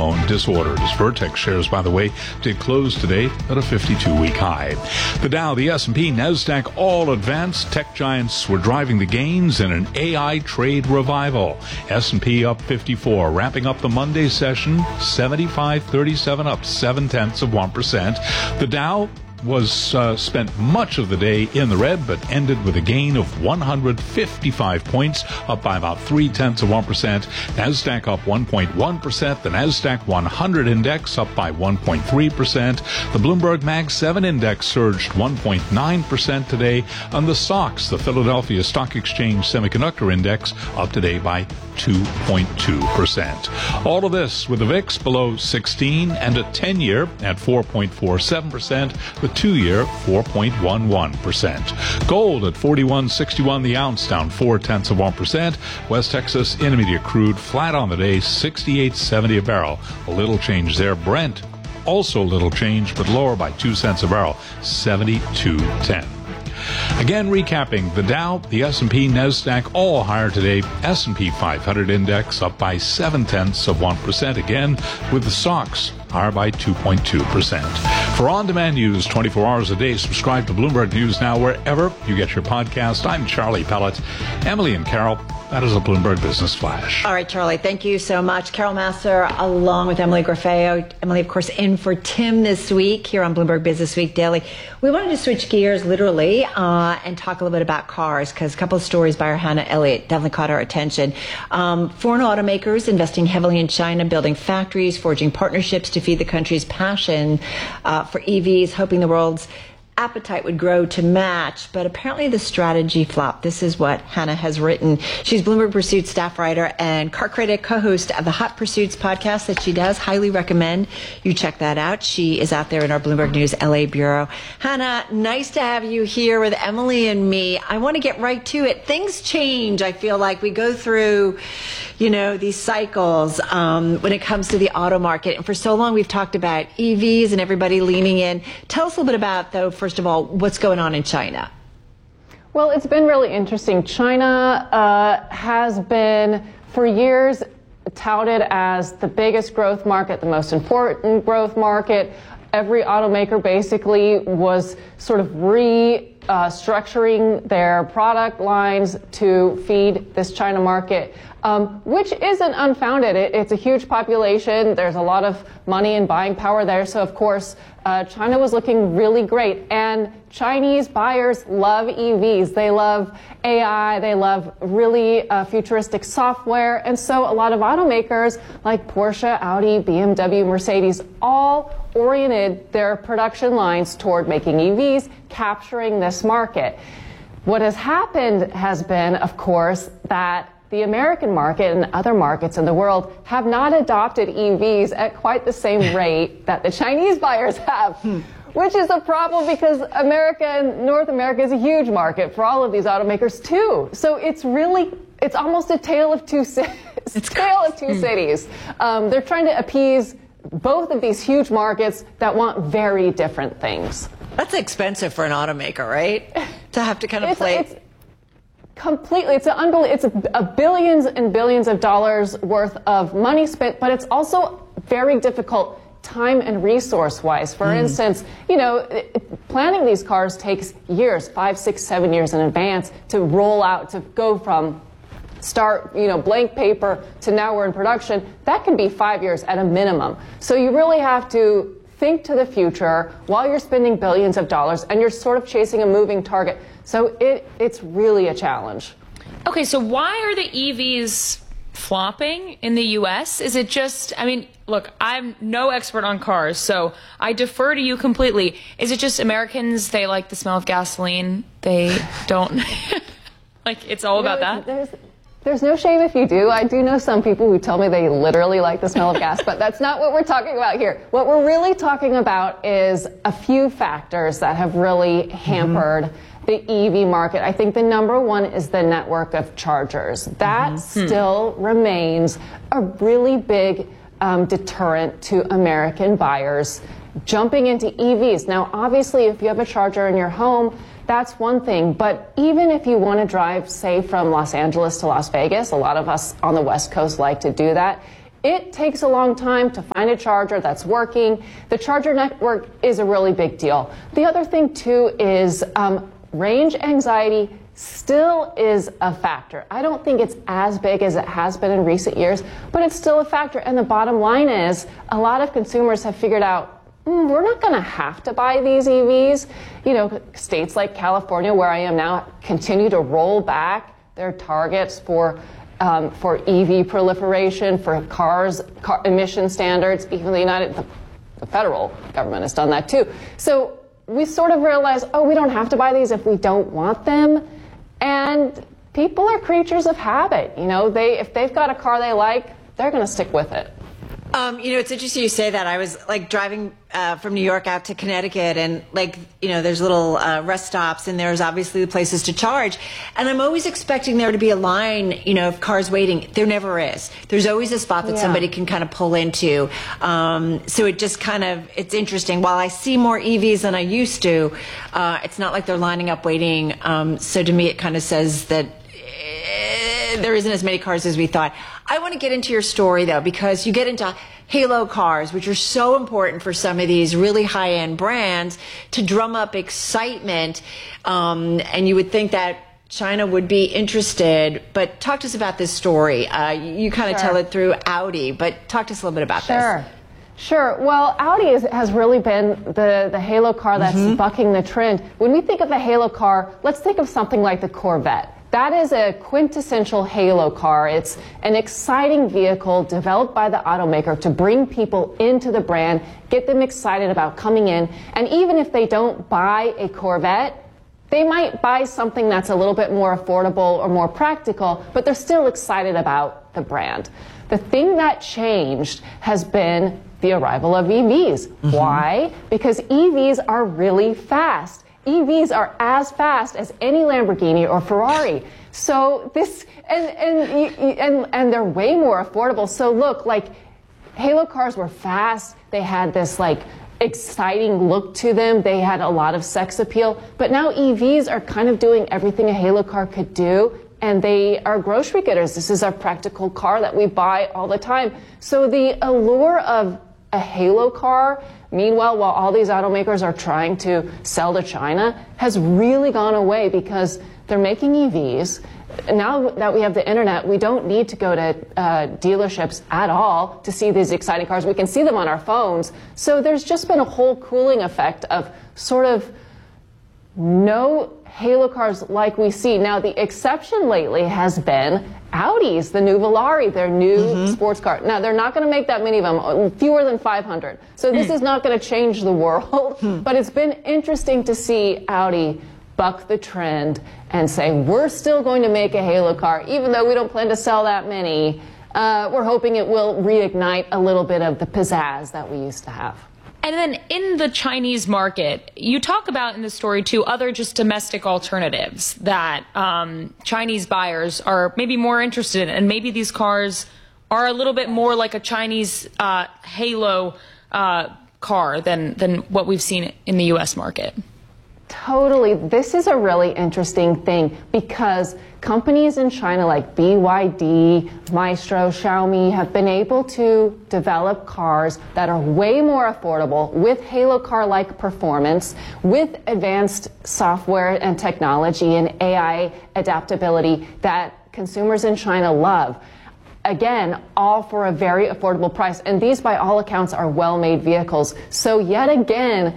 hormone disorders. Vertex shares, by the way, did close today at a 52-week high. The Dow, the S&P, NASDAQ all advanced. Tech giants were driving the gains in an AI trade revival. S&P up 54, wrapping up the Monday session 75.37, up 0.7%. The Dow was spent much of the day in the red, but ended with a gain of 155 points, up by about 0.3%. NASDAQ up 1.1%. The NASDAQ 100 index up by 1.3%. The Bloomberg Mag 7 index surged 1.9% today. And the SOX, the Philadelphia Stock Exchange Semiconductor Index, up today by 2.2%. All of this with the VIX below 16 and a 10-year at 4.47%. The 2-year 4.11%. Gold at $41.61 the ounce, down 0.4%. West Texas Intermediate crude flat on the day, $68.70 a barrel. A little change there. Brent also little change, but lower by 2 cents a barrel, $72.10. Again, recapping, the Dow, the S&P, NASDAQ all higher today. S&P 500 index up by 0.7%. Again, with the SOX higher by 2.2%. For on-demand news 24 hours a day, subscribe to Bloomberg News Now wherever you get your podcast. I'm Charlie Pellet. Emily and Carol, that is a Bloomberg Business Flash. All right, Charlie, thank you so much. Carol Massar along with Emily Grafeo. Emily, of course, in for Tim this week here on Bloomberg Business Week Daily. We wanted to switch gears literally and talk a little bit about cars, because a couple of stories by our Hannah Elliott definitely caught our attention. Foreign automakers investing heavily in China, building factories, forging partnerships to feed the country's passion for EVs, hoping the world's appetite would grow to match, but apparently the strategy flopped. This is what Hannah has written. She's Bloomberg Pursuit staff writer and car critic, co-host of the Hot Pursuits podcast that she does. Highly recommend you check that out. She is out there in our Bloomberg News LA bureau. Hannah, nice to have you here with Emily and me. I want to get right to it. Things change. I feel like we go through, these cycles when it comes to the auto market. And for so long, we've talked about EVs and everybody leaning in. Tell us a little bit about, though, first of all, what's going on in China? Well, it's been really interesting. China has been, for years, touted as the biggest growth market, the most important growth market. Every automaker basically was sort of restructuring their product lines to feed this China market, which isn't unfounded. It's a huge population. There's a lot of money and buying power there. So, of course, China was looking really great. And Chinese buyers love EVs. They love AI. They love really futuristic software. And so a lot of automakers like Porsche, Audi, BMW, Mercedes all oriented their production lines toward making EVs, capturing this market. What has happened has been, of course, that the American market and other markets in the world have not adopted EVs at quite the same rate that the Chinese buyers have, which is a problem because North America is a huge market for all of these automakers too. So it's almost a tale of two cities. They're trying to appease both of these huge markets that want very different things. That's expensive for an automaker, right? To have to kind of play. Completely. It's a billions and billions of dollars worth of money spent, but it's also very difficult time and resource-wise. For instance, planning these cars takes years, 5, 6, 7 years in advance to roll out, to go from start, blank paper to now we're in production. That can be 5 years at a minimum. So you really have to think to the future while you're spending billions of dollars and you're sort of chasing a moving target. So it's really a challenge. Okay, so why are the EVs flopping in the U.S.? Is it just, look, I'm no expert on cars, so I defer to you completely. Is it just Americans, they like the smell of gasoline? They don't, it's all about that? There's no shame if you do. I do know some people who tell me they literally like the smell of gas, but that's not what we're talking about here. What we're really talking about is a few factors that have really hampered the EV market. I think the number one is the network of chargers. That still remains a really big deterrent to American buyers jumping into EVs. Now, obviously, if you have a charger in your home, that's one thing, but even if you want to drive, say, from Los Angeles to Las Vegas, a lot of us on the West Coast like to do that, it takes a long time to find a charger that's working. The charger network is a really big deal. The other thing, too, is range anxiety still is a factor. I don't think it's as big as it has been in recent years, but it's still a factor. And the bottom line is a lot of consumers have figured out, we're not going to have to buy these EVs. You know, states like California, where I am now, continue to roll back their targets for EV proliferation, for car emission standards. Even the federal government has done that too. So we sort of realize, we don't have to buy these if we don't want them. And people are creatures of habit. You know, if they've got a car they like, they're going to stick with it. You know, it's interesting you say that. I was like driving from New York out to Connecticut, and like, you know, there's little rest stops, and there's obviously the places to charge. And I'm always expecting there to be a line, you know, of cars waiting. There never is. There's always a spot that somebody can kind of pull into. So it just it's interesting. While I see more EVs than I used to, it's not like they're lining up waiting. So to me, it kind of says that there isn't as many cars as we thought. I want to get into your story, though, because you get into halo cars, which are so important for some of these really high-end brands to drum up excitement. And you would think that China would be interested. But talk to us about this story. You kind of tell it through Audi, but talk to us a little bit about this. Sure. Well, Audi has really been the halo car that's bucking the trend. When we think of a halo car, let's think of something like the Corvette. That is a quintessential halo car. It's an exciting vehicle developed by the automaker to bring people into the brand, get them excited about coming in. And even if they don't buy a Corvette, they might buy something that's a little bit more affordable or more practical, but they're still excited about the brand. The thing that changed has been the arrival of EVs. Why? Because EVs are really fast. EVs are as fast as any Lamborghini or Ferrari. So this, and they're way more affordable. So look, like, halo cars were fast. They had this like exciting look to them. They had a lot of sex appeal. But now EVs are kind of doing everything a halo car could do. And they are grocery getters. This is our practical car that we buy all the time. So the allure of a halo car, meanwhile, while all these automakers are trying to sell to China, has really gone away because they're making EVs. Now that we have the internet, we don't need to go to dealerships at all to see these exciting cars. We can see them on our phones. So there's just been a whole cooling effect of sort of no halo cars like we see. Now, the exception lately has been Audis, the new Volare, their new sports car. Now, they're not going to make that many of them, fewer than 500. So this is not going to change the world. But it's been interesting to see Audi buck the trend and say, we're still going to make a halo car, even though we don't plan to sell that many. We're hoping it will reignite a little bit of the pizzazz that we used to have. And then in the Chinese market, you talk about in the story, too, other just domestic alternatives that Chinese buyers are maybe more interested in. And maybe these cars are a little bit more like a Chinese halo car than what we've seen in the U.S. market. Totally. This is a really interesting thing because companies in China like BYD, Maestro, Xiaomi have been able to develop cars that are way more affordable with halo car-like performance, with advanced software and technology and AI adaptability that consumers in China love. Again, all for a very affordable price. And these, by all accounts, are well-made vehicles. So yet again,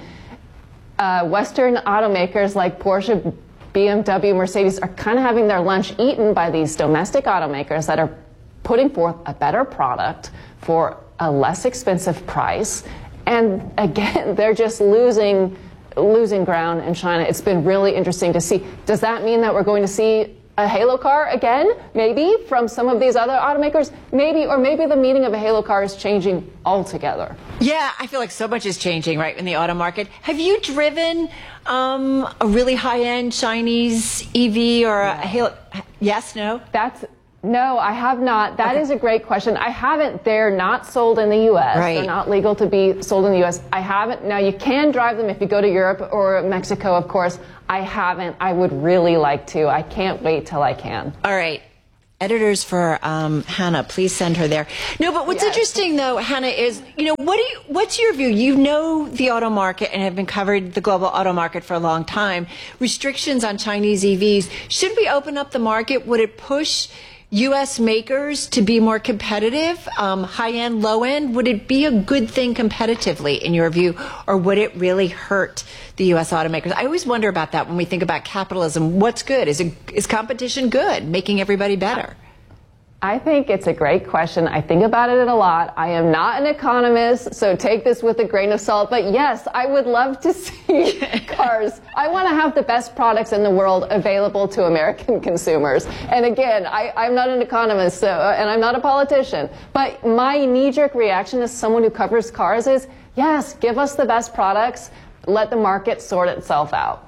Western automakers like Porsche, BMW, Mercedes are kind of having their lunch eaten by these domestic automakers that are putting forth a better product for a less expensive price. And again, they're just losing ground in China. It's been really interesting to see. Does that mean that we're going to see a halo car again, maybe, from some of these other automakers? Maybe, or maybe the meaning of a halo car is changing altogether. Yeah, I feel like so much is changing, right, in the auto market. Have you driven a really high-end Chinese EV or a halo? Yes, no? No, I have not. That is a great question. I haven't. They're not sold in the U.S. Right. They're not legal to be sold in the U.S. I haven't. Now, you can drive them if you go to Europe or Mexico, of course. I haven't. I would really like to. I can't wait till I can. All right. editors for Hannah. Please send her there. No, but what's interesting though, Hannah, is what's your view? You know the auto market and have been covered the global auto market for a long time. Restrictions on Chinese EVs. Should we open up the market? Would it push U.S. makers to be more competitive, high end, low end? Would it be a good thing competitively in your view, or would it really hurt the U.S. automakers? I always wonder about that when we think about capitalism. What's good? Is competition good, making everybody better? I think it's a great question. I think about it a lot. I am not an economist, so take this with a grain of salt. But yes, I would love to see cars. I want to have the best products in the world available to American consumers. And again, I'm not an economist, and I'm not a politician. But my knee-jerk reaction as someone who covers cars is, yes, give us the best products. Let the market sort itself out.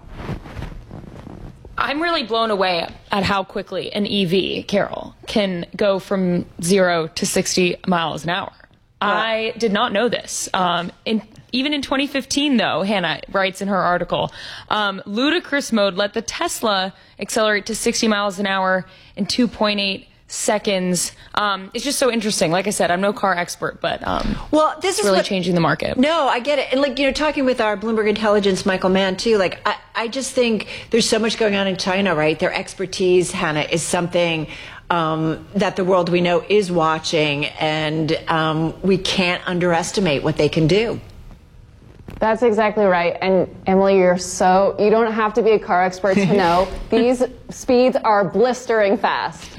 I'm really blown away at how quickly an EV, Carol, can go from 0 to 60 miles an hour. Yeah. I did not know this. Even in 2015, though, Hannah writes in her article, ludicrous mode let the Tesla accelerate to 60 miles an hour in 2.8 seconds. It's just so interesting. Like I said, I'm no car expert, but this is really changing the market. No, I get it. And talking with our Bloomberg Intelligence, Michael Mann, too, I just think there's so much going on in China, right? Their expertise, Hannah, is something that the world we know is watching, and we can't underestimate what they can do. That's exactly right. And Emily, you don't have to be a car expert to know these speeds are blistering fast.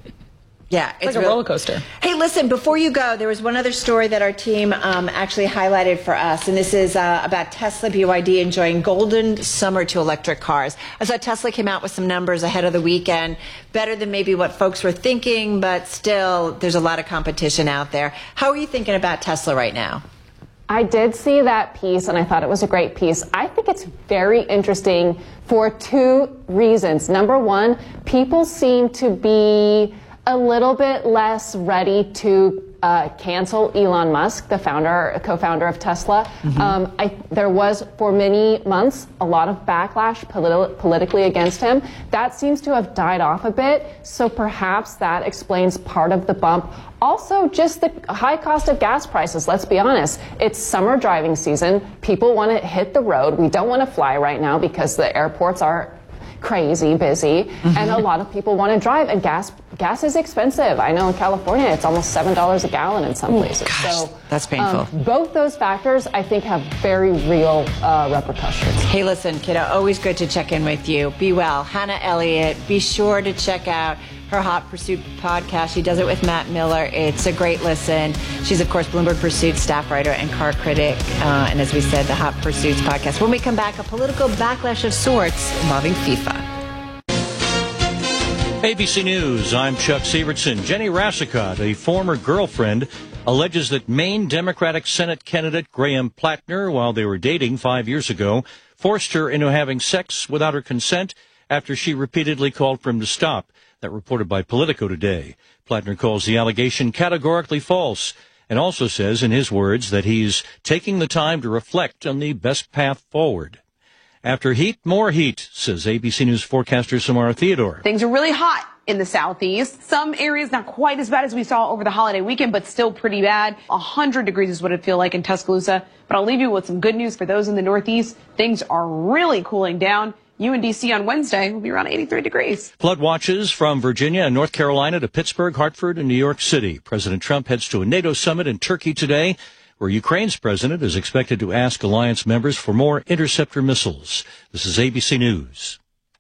Yeah, it's like a roller coaster. Hey, listen, before you go, there was one other story that our team actually highlighted for us, and this is about Tesla BYD enjoying golden summer to electric cars. I saw Tesla came out with some numbers ahead of the weekend, better than maybe what folks were thinking, but still, there's a lot of competition out there. How are you thinking about Tesla right now? I did see that piece, and I thought it was a great piece. I think it's very interesting for two reasons. Number one, people seem to be a little bit less ready to cancel Elon Musk, the co-founder of Tesla. Mm-hmm. There was, for many months, a lot of backlash politically against him. That seems to have died off a bit, so perhaps that explains part of the bump. Also, just the high cost of gas prices. Let's be honest. It's summer driving season. People want to hit the road. We don't want to fly right now because the airports are crazy busy, and a lot of people want to drive, and gas is expensive. I know in California it's almost $7 a gallon in some places. Gosh, so that's painful. Both those factors, I think, have very real repercussions. Hey, listen, kiddo, always good to check in with you. Be well. Hannah Elliott, be sure to check out her Hot Pursuit podcast. She does it with Matt Miller. It's a great listen. She's, of course, Bloomberg Pursuit staff writer and car critic. And as we said, the Hot Pursuits podcast. When we come back, a political backlash of sorts involving FIFA. ABC News, I'm Chuck Sievertson. Jenny Rassicot, a former girlfriend, alleges that Maine Democratic Senate candidate Graham Plattner, while they were dating 5 years ago, forced her into having sex without her consent after she repeatedly called for him to stop. That reported by Politico today. Plattner calls the allegation categorically false and also says, in his words, that he's taking the time to reflect on the best path forward. After heat, more heat, says ABC News forecaster Samara Theodore. Things are really hot in the southeast. Some areas not quite as bad as we saw over the holiday weekend, but still pretty bad. 100 degrees is what it feels like in Tuscaloosa. But I'll leave you with some good news for those in the northeast. Things are really cooling down. UNDC on Wednesday will be around 83 degrees. Flood watches from Virginia and North Carolina to Pittsburgh, Hartford, and New York City. President Trump heads to a NATO summit in Turkey today, where Ukraine's president is expected to ask alliance members for more interceptor missiles. This is ABC News.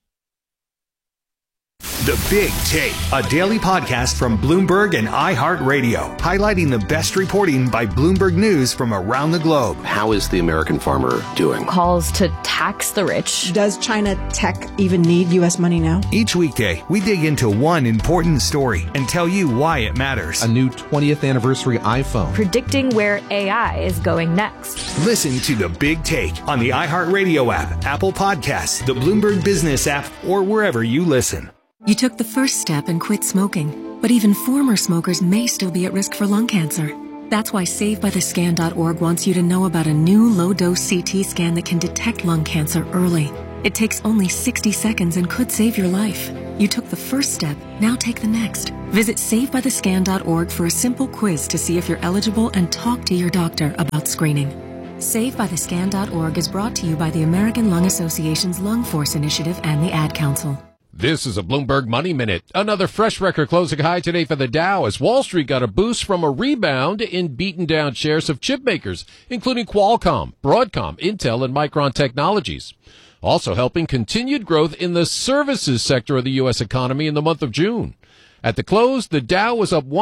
The Big Take, a daily podcast from Bloomberg and iHeartRadio, highlighting the best reporting by Bloomberg News from around the globe. How is the American farmer doing? Calls to tax the rich. Does China tech even need U.S. money now? Each weekday, we dig into one important story and tell you why it matters. A new 20th anniversary iPhone. Predicting where AI is going next. Listen to The Big Take on the iHeartRadio app, Apple Podcasts, the Bloomberg Business app, or wherever you listen. You took the first step and quit smoking, but even former smokers may still be at risk for lung cancer. That's why SaveByTheScan.org wants you to know about a new low-dose CT scan that can detect lung cancer early. It takes only 60 seconds and could save your life. You took the first step, now take the next. Visit SaveByTheScan.org for a simple quiz to see if you're eligible and talk to your doctor about screening. SaveByTheScan.org is brought to you by the American Lung Association's Lung Force Initiative and the Ad Council. This is a Bloomberg Money Minute. Another fresh record closing high today for the Dow as Wall Street got a boost from a rebound in beaten down shares of chip makers, including Qualcomm, Broadcom, Intel, and Micron Technologies. Also helping continued growth in the services sector of the U.S. economy in the month of June. At the close, the Dow was up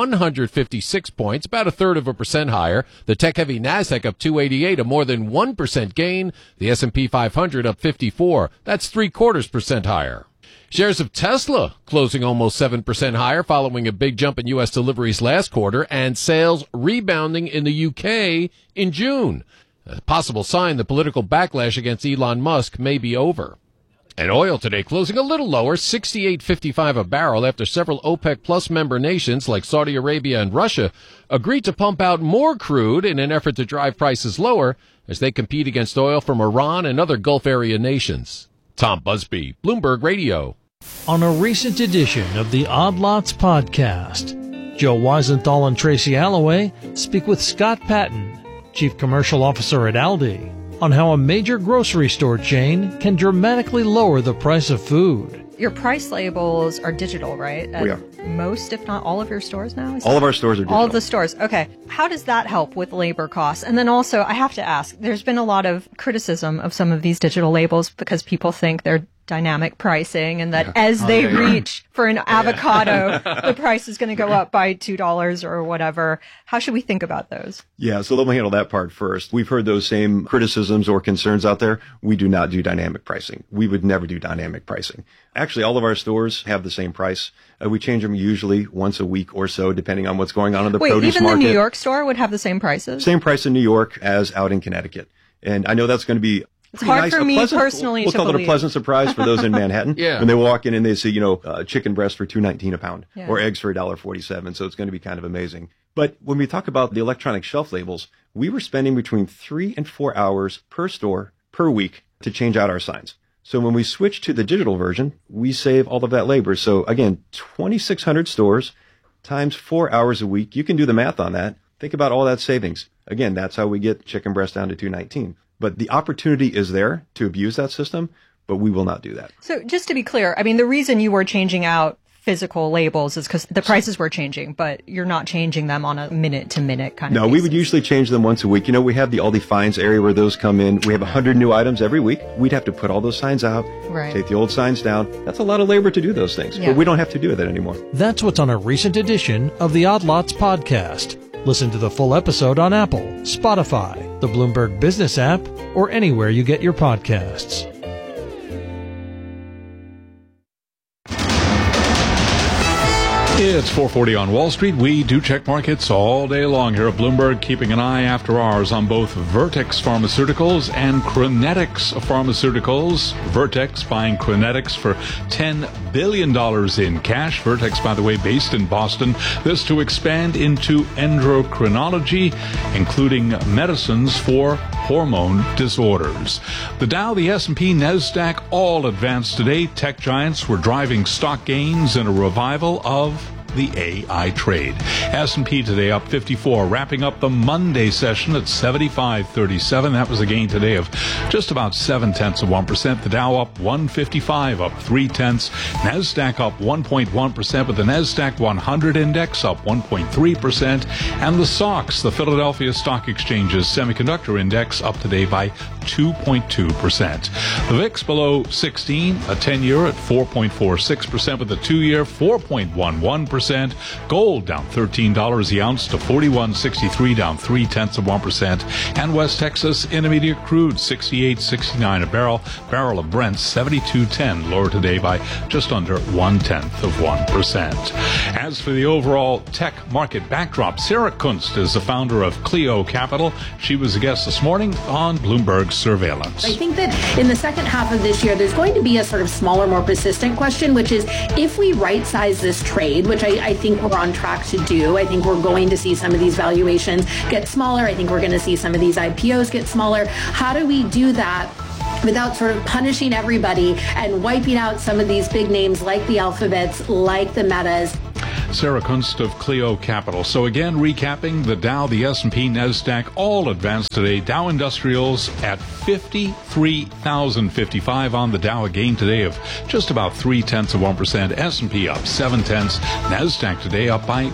156 points, about 1/3% higher. The tech-heavy Nasdaq up 288, a more than 1% gain. The S&P 500 up 54. That's 0.75% higher. Shares of Tesla closing almost 7% higher following a big jump in U.S. deliveries last quarter and sales rebounding in the U.K. in June. A possible sign the political backlash against Elon Musk may be over. And oil today closing a little lower, $68.55 a barrel after several OPEC Plus member nations like Saudi Arabia and Russia agreed to pump out more crude in an effort to drive prices lower as they compete against oil from Iran and other Gulf area nations. Tom Busby, Bloomberg Radio. On a recent edition of the Odd Lots podcast, Joe Weisenthal and Tracy Alloway speak with Scott Patton, Chief Commercial Officer at Aldi, on how a major grocery store chain can dramatically lower the price of food. Your price labels are digital, right? We are. Most, if not all of your stores now? All of our stores are digital. All of the stores. Okay. How does that help with labor costs? And then also, I have to ask, there's been a lot of criticism of some of these digital labels because people think they're dynamic pricing and that as they reach for an avocado, the price is going to go up by $2 or whatever. How should we think about those? Yeah, so let me handle that part first. We've heard those same criticisms or concerns out there. We do not do dynamic pricing. We would never do dynamic pricing. Actually, all of our stores have the same price. We change them usually once a week or so, depending on what's going on in the produce market. Wait, even the New York store would have the same prices? Same price in New York as out in Connecticut. And I know that's going to be it's hard for me personally to believe. We'll call it a pleasant surprise for those in Manhattan. When they walk in and they see, chicken breast for $2.19 a pound or eggs for $1.47. So it's going to be kind of amazing. But when we talk about the electronic shelf labels, we were spending between 3 and 4 hours per store per week to change out our signs. So when we switch to the digital version, we save all of that labor. So again, 2,600 stores times 4 hours a week. You can do the math on that. Think about all that savings. Again, that's how we get chicken breast down to $2.19. But the opportunity is there to abuse that system, but we will not do that. So just to be clear, I mean, the reason you were changing out physical labels is because the prices were changing, but you're not changing them on a minute-to-minute kind of basis. We would usually change them once a week. We have the Aldi Finds area where those come in. We have 100 new items every week. We'd have to put all those signs out, take the old signs down. That's a lot of labor to do those things, but we don't have to do that anymore. That's what's on a recent edition of the Odd Lots podcast. Listen to the full episode on Apple, Spotify, the Bloomberg Business app, or anywhere you get your podcasts. It's 4:40 on Wall Street. We do check markets all day long here at Bloomberg, keeping an eye after hours on both Vertex Pharmaceuticals and Crinetics Pharmaceuticals. Vertex buying Crinetics for $10 billion in cash. Vertex, by the way, based in Boston. This to expand into endocrinology, including medicines for hormone disorders. The Dow, the S&P, NASDAQ all advanced today. Tech giants were driving stock gains in a revival of the AI trade. S&P today up 54, wrapping up the Monday session at 75.37. That was a gain today of just about 0.7%. The Dow up 155, up 0.3. NASDAQ up 1.1%, with the NASDAQ 100 index up 1.3%. And the SOX, the Philadelphia Stock Exchange's semiconductor index, up today by 2.2%. The VIX below 16, a 10-year at 4.46%, with the 2-year 4.11%. Gold down $13 the ounce to $41.63, down 0.3%. And West Texas Intermediate crude $68.69 a barrel. Barrel of Brent $72.10, lower today by just under 0.1%. As for the overall tech market backdrop, Sarah Kunst is the founder of Clio Capital. She was a guest this morning on Bloomberg Surveillance. I think that in the second half of this year, there's going to be a sort of smaller, more persistent question, which is if we right-size this trade, which I think we're on track to do. I think we're going to see some of these valuations get smaller. I think we're going to see some of these IPOs get smaller. How do we do that without sort of punishing everybody and wiping out some of these big names like the Alphabets, like the Metas. Sarah Kunst of Clio Capital. So again, recapping the Dow, the S&P, NASDAQ, all advanced today. Dow Industrials at 53,055 on the Dow, a gain today of just about 0.3%. S&P up 0.7. NASDAQ today up by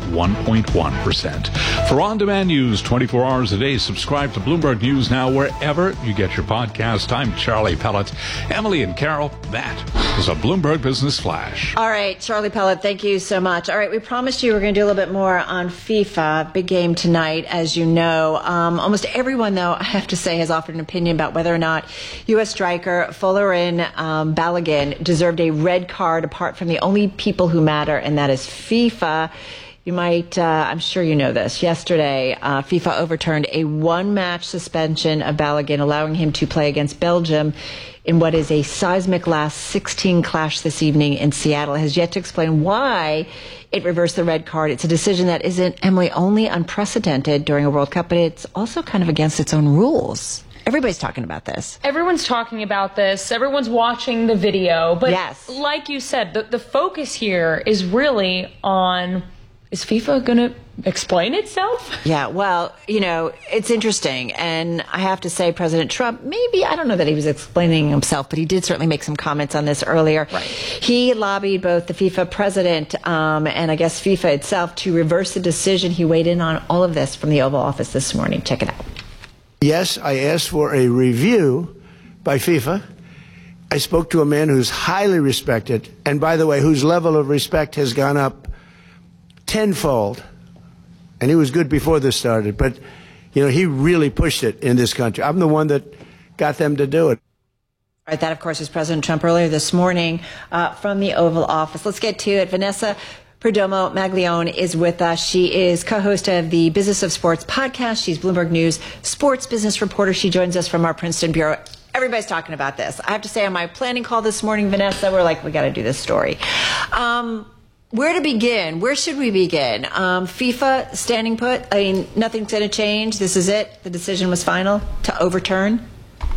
1.1%. For on-demand news 24 hours a day, subscribe to Bloomberg News Now wherever you get your podcast. I'm Charlie Pellet. Emily and Carol, that is a Bloomberg Business Flash. All right, Charlie Pellet, thank you so much. All right, we promised you we're going to do a little bit more on FIFA. Big game tonight, as you know. Almost everyone, though, I have to say, has offered an opinion about whether or not U.S. striker Folarin Balogun deserved a red card, apart from the only people who matter, and that is FIFA. You might, I'm sure you know this. Yesterday, FIFA overturned a one-match suspension of Balogun, allowing him to play against Belgium in what is a seismic last 16 clash this evening in Seattle. It has yet to explain why it reversed the red card. It's a decision that isn't, Emily, only unprecedented during a World Cup, but it's also kind of against its own rules. Everybody's talking about this. Everyone's talking about this. Everyone's watching the video. But yes, like you said, the focus here is really on, is FIFA going to explain itself? Yeah, well, you know, it's interesting. And I have to say, President Trump, maybe, I don't know that he was explaining himself, but he did certainly make some comments on this earlier. Right. He lobbied both the FIFA president and I guess FIFA itself to reverse the decision. He weighed in on all of this from the Oval Office this morning. Check it out. Yes, I asked for a review by FIFA. I spoke to a man who's highly respected, and by the way, whose level of respect has gone up tenfold. And he was good before this started, but, you know, he really pushed it in this country. I'm the one that got them to do it. All right, that, of course, was President Trump earlier this morning from the Oval Office. Let's get to it. Vanessa Perdomo Maglione is with us. She is co-host of the Business of Sports podcast. She's Bloomberg News sports business reporter. She joins us from our Princeton bureau. Everybody's talking about this. I have to say, on my planning call this morning, Vanessa, we're like, we got to do this story. Where to begin? Where should we begin? FIFA standing put? I mean, nothing's going to change. This is it. The decision was final to overturn.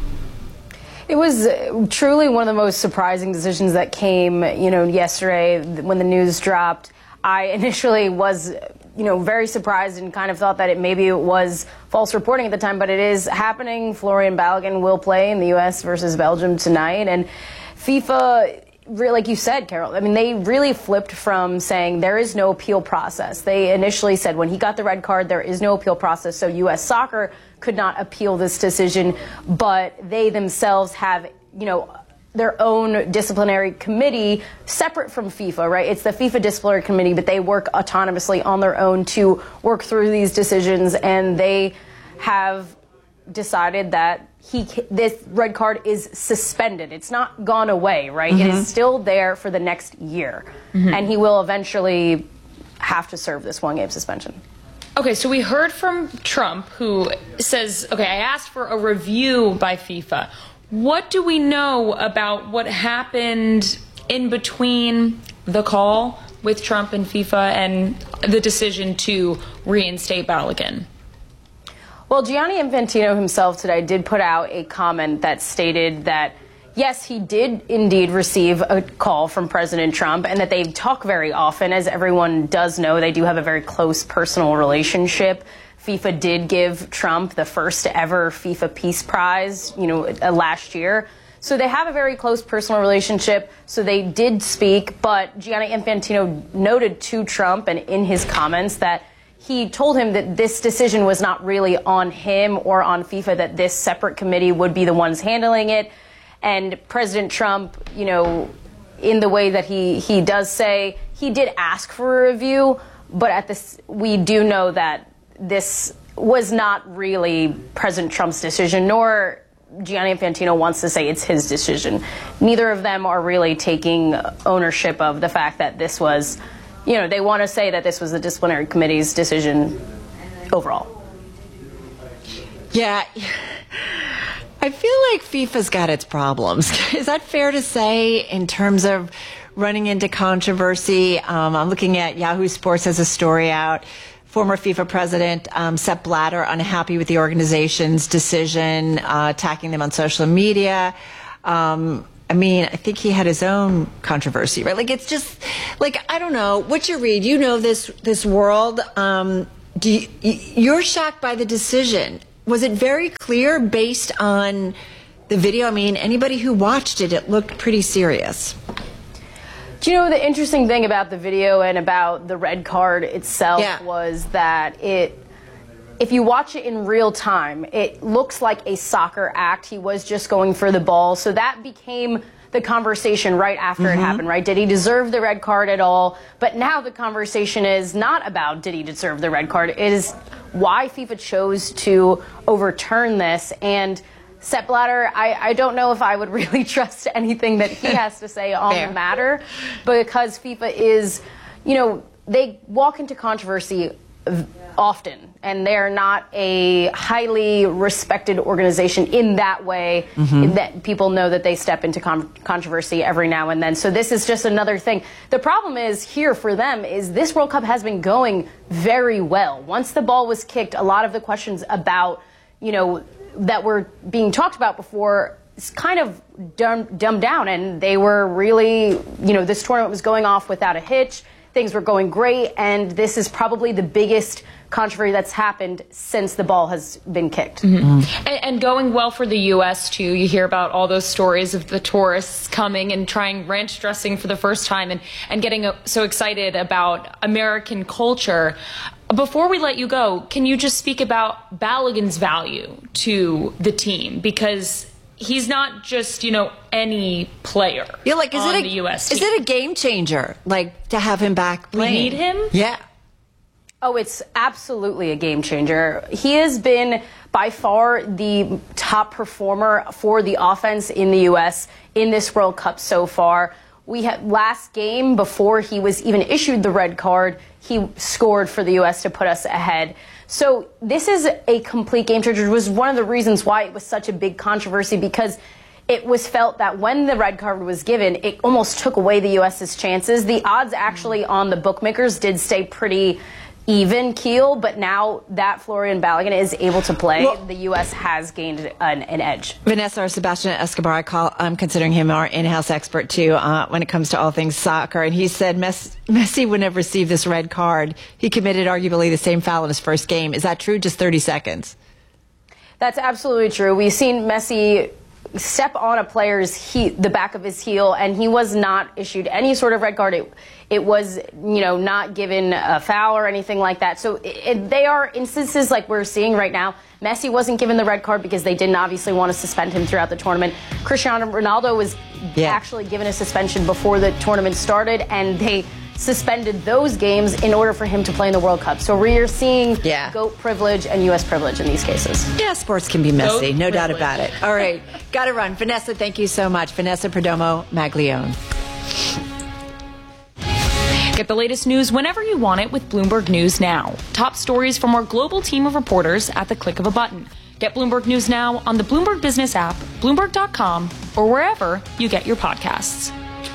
It was truly one of the most surprising decisions that came, yesterday when the news dropped. I initially was, very surprised and kind of thought that maybe it was false reporting at the time, but it is happening. Folarin Balogun will play in the U.S. versus Belgium tonight, and FIFA, like you said, Carol, I mean, they really flipped from saying there is no appeal process. They initially said when he got the red card, there is no appeal process, so U.S. Soccer could not appeal this decision, but they themselves have, their own disciplinary committee separate from FIFA, right? It's the FIFA disciplinary committee, but they work autonomously on their own to work through these decisions, and they have decided that this red card is suspended. It's not gone away, right? Mm-hmm. It is still there for the next year, and he will eventually have to serve this one-game suspension. Okay, so we heard from Trump, who says, okay, I asked for a review by FIFA. What do we know about what happened in between the call with Trump and FIFA and the decision to reinstate Balogun? Well, Gianni Infantino himself today did put out a comment that stated that, yes, he did indeed receive a call from President Trump and that they talk very often. As everyone does know, they do have a very close personal relationship. FIFA did give Trump the first ever FIFA Peace Prize, last year. So they have a very close personal relationship. So they did speak. But Gianni Infantino noted to Trump and in his comments that he told him that this decision was not really on him or on FIFA, that this separate committee would be the ones handling it. And President Trump, in the way that he does say, he did ask for a review, but we do know that this was not really President Trump's decision, nor Gianni Infantino wants to say it's his decision. Neither of them are really taking ownership of the fact that this was, they want to say that this was the disciplinary committee's decision overall. Yeah. I feel like FIFA's got its problems. Is that fair to say in terms of running into controversy? I'm looking at Yahoo Sports has a story out. former FIFA president Sepp Blatter unhappy with the organization's decision, attacking them on social media. I mean, I think he had his own controversy, right? Like, it's just, like, I don't know. What's your read? You know this world. You're shocked by the decision. Was it very clear based on the video? I mean, anybody who watched it, it looked pretty serious. Do you know the interesting thing about the video and about the red card itself was that if you watch it in real time, it looks like a soccer act. He was just going for the ball. So that became the conversation right after it happened, right? Did he deserve the red card at all? But now the conversation is not about did he deserve the red card. It is why FIFA chose to overturn this. And Sepp Blatter, I don't know if I would really trust anything that he has to say on the matter, because FIFA is, you know, they walk into controversy often, and they're not a highly respected organization in that way, that people know that they step into controversy every now and then. So this is just another thing. The problem is here for them is this World Cup has been going very well. Once the ball was kicked, a lot of the questions about, you know, that were being talked about before is kind of dumbed down, and they were really, you know, this tournament was going off without a hitch. Things were going great, and this is probably the biggest controversy that's happened since the ball has been kicked. And going well for the U.S., too. You hear about all those stories of the tourists coming and trying ranch dressing for the first time and getting so excited about American culture. Before we let you go, can you just speak about Balogun's value to the team? Because he's not just, you know, any player the U.S. team. Is it a game changer, like, to have him back playing? We need him? Yeah. Oh, it's absolutely a game changer. He has been by far the top performer for the offense in the U.S. in this World Cup so far. We had last game, before he was even issued the red card, he scored for the U.S. to put us ahead. So this is a complete game changer. It was one of the reasons why it was such a big controversy, because it was felt that when the red card was given, it almost took away the U.S.'s chances. The odds actually on the bookmakers did stay pretty even keel, but now that Florian Balogun is able to play, the U.S. has gained an edge. Vanessa, or Sebastian Escobar, I'm considering him our in-house expert too when it comes to all things soccer, and he said Messi wouldn't have received this red card. He committed arguably the same foul in his first game. Is that true? Just 30 seconds. That's absolutely true. We've seen Messi step on a player's the back of his heel, and he was not issued any sort of red card. It was, you know, not given a foul or anything like that. So they are instances like we're seeing right now. Messi wasn't given the red card because they didn't obviously want to suspend him throughout the tournament. Cristiano Ronaldo was actually given a suspension before the tournament started, and they suspended those games in order for him to play in the World Cup. So we are seeing GOAT privilege and U.S. privilege in these cases. Yeah, sports can be messy, no doubt about it. All right, got to run. Vanessa, thank you so much. Vanessa Perdomo Maglione. Get the latest news whenever you want it with Bloomberg News Now. Top stories from our global team of reporters at the click of a button. Get Bloomberg News Now on the Bloomberg Business app, Bloomberg.com, or wherever you get your podcasts.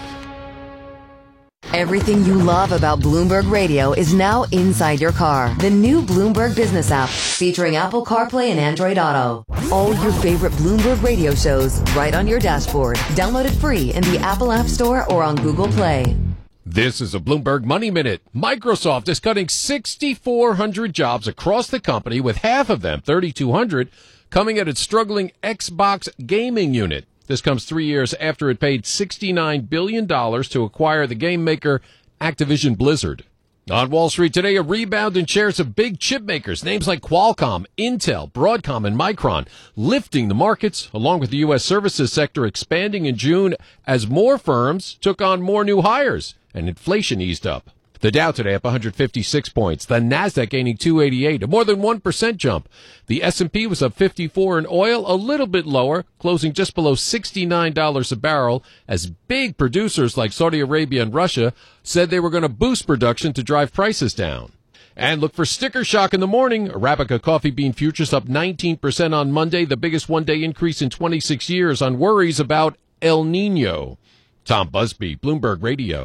Everything you love about Bloomberg Radio is now inside your car. The new Bloomberg Business app, featuring Apple CarPlay and Android Auto. All your favorite Bloomberg Radio shows right on your dashboard. Download it free in the Apple App Store or on Google Play. This is a Bloomberg Money Minute. Microsoft is cutting 6,400 jobs across the company, with half of them, 3,200, coming at its struggling Xbox gaming unit. This comes 3 years after it paid $69 billion to acquire the game maker Activision Blizzard. On Wall Street today, a rebound in shares of big chip makers, names like Qualcomm, Intel, Broadcom, and Micron, lifting the markets, along with the U.S. services sector expanding in June as more firms took on more new hires and inflation eased up. The Dow today up 156 points. The Nasdaq gaining 288, a more than 1% jump. The S&P was up 54 in oil, a little bit lower, closing just below $69 a barrel, as big producers like Saudi Arabia and Russia said they were going to boost production to drive prices down. And look for sticker shock in the morning. Arabica coffee bean futures up 19% on Monday, the biggest one-day increase in 26 years on worries about El Nino. Tom Busby, Bloomberg Radio.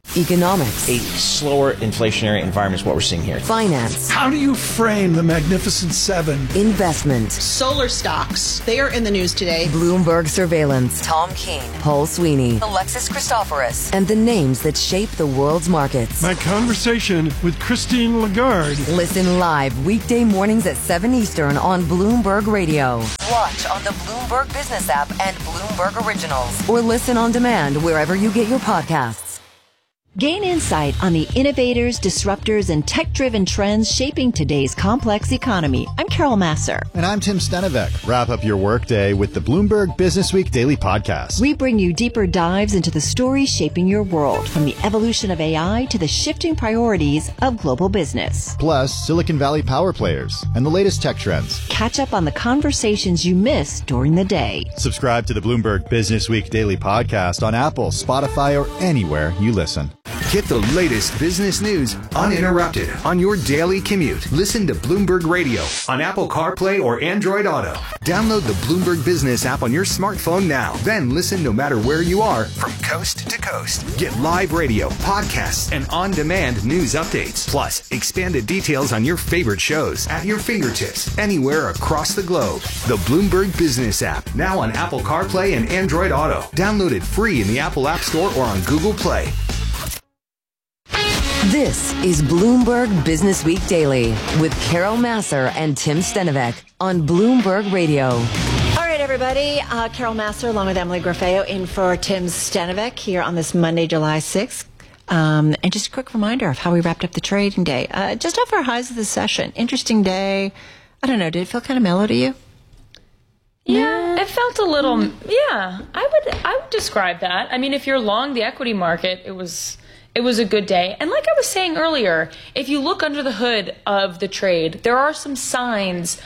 Economics. A slower inflationary environment is what we're seeing here. Finance. How do you frame the Magnificent Seven? Investment. Solar stocks. They are in the news today. Bloomberg surveillance. Tom Keene. Paul Sweeney. Alexis Christoforous. And the names that shape the world's markets. My conversation with Christine Lagarde. Listen live weekday mornings at 7 Eastern on Bloomberg Radio. Watch on the Bloomberg Business app and Bloomberg Originals. Or listen on demand wherever you get your podcasts. Gain insight on the innovators, disruptors, and tech-driven trends shaping today's complex economy. I'm Carol Masser. And I'm Tim Stenevec. Wrap up your workday with the Bloomberg Businessweek Daily Podcast. We bring you deeper dives into the stories shaping your world, from the evolution of AI to the shifting priorities of global business. Plus, Silicon Valley power players and the latest tech trends. Catch up on the conversations you missed during the day. Subscribe to the Bloomberg Businessweek Daily Podcast on Apple, Spotify, or anywhere you listen. Get the latest business news uninterrupted on your daily commute. Listen to Bloomberg Radio on Apple CarPlay or Android Auto. Download the Bloomberg Business app on your smartphone now. Then listen no matter where you are from coast to coast. Get live radio, podcasts, and on-demand news updates. Plus, expanded details on your favorite shows at your fingertips anywhere across the globe. The Bloomberg Business app, now on Apple CarPlay and Android Auto. Download it free in the Apple App Store or on Google Play. This is Bloomberg Businessweek Daily with Carol Masser and Tim Stenevec on Bloomberg Radio. All right, everybody. Carol Masser along with Emily Grafeo in for Tim Stenevec here on this Monday, July 6th. And just a quick reminder of how we wrapped up the trading day. Just off our highs of the session. Interesting day. I don't know. Did it feel kind of mellow to you? Yeah, it felt a little, I would describe that. I mean, if you're long the equity market, it was a good day. And like I was saying earlier, if you look under the hood of the trade, there are some signs